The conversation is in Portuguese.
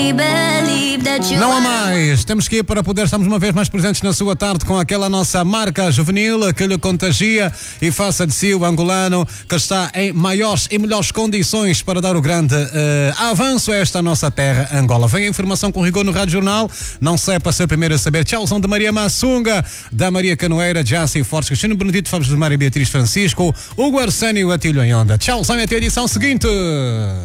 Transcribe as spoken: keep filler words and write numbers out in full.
Não há mais, temos que ir para poder estarmos uma vez mais presentes na sua tarde com aquela nossa marca juvenil que lhe contagia e faça de si o angolano que está em maiores e melhores condições para dar o grande uh, avanço a esta nossa terra, Angola. Vem a informação com rigor no Rádio Jornal, não sei para ser o primeiro a saber. Tchauzão de Maria Massunga, da Maria Canoeira, Jaci Fortes, Cristiano Benedito, Fábio de Maria Beatriz Francisco, Hugo Arsénio, Atílio em Onda. Tchauzão e até a edição seguinte.